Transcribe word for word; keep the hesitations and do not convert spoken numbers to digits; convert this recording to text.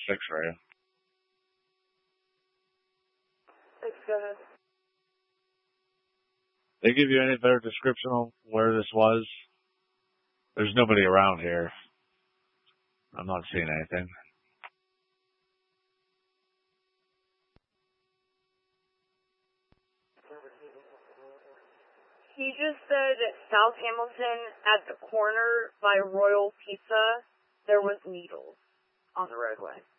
six for you. Thanks, go ahead. They give you any better description of where this was? There's nobody around here. I'm not seeing anything. He just said South Hamilton at the corner by Royal Pizza, there was needles on the roadway.